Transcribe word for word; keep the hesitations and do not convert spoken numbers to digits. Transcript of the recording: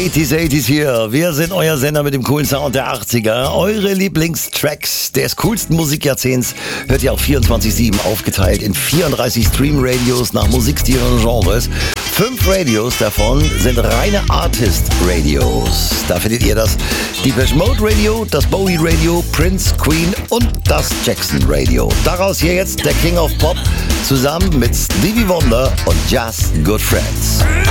achtziger, achtziger hier. Wir sind euer Sender mit dem coolen Sound der achtziger. Eure Lieblingstracks des coolsten Musikjahrzehnts hört ihr auf vierundzwanzig sieben aufgeteilt in vierunddreißig Stream-Radios nach Musikstilen und Genres. Fünf Radios davon sind reine Artist-Radios. Da findet ihr das Depeche Mode Radio, das Bowie Radio, Prince, Queen und das Jackson Radio. Daraus hier jetzt der King of Pop zusammen mit Stevie Wonder und Just Good Friends.